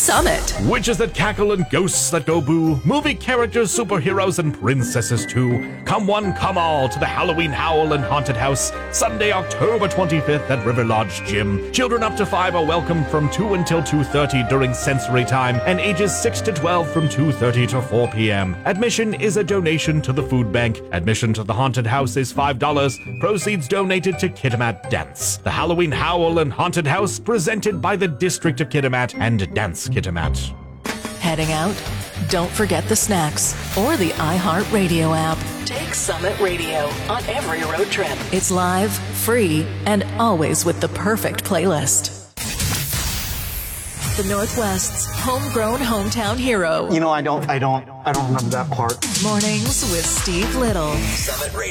Summit. Witches that cackle and ghosts that go boo. Movie characters, superheroes, and princesses too. Come one, come all to the Halloween Howl and Haunted House. Sunday, October 25th at River Lodge Gym. Children up to 5 are welcome from 2 until 2:30 during sensory time, and ages 6 to 12 from 2:30 to 4 p.m. Admission is a donation to the food bank. Admission to the Haunted House is $5. Proceeds donated to Kitimat Dance. The Halloween Howl and Haunted House presented by the District of Kitimat and Dance Kitimat. Heading out? Don't forget the snacks or the iHeartRadio app. Take Summit Radio on every road trip. It's live, free, and always with the perfect playlist. The Northwest's homegrown hometown hero. You know, I don't remember that part. Mornings with Steve Little. Summit Radio.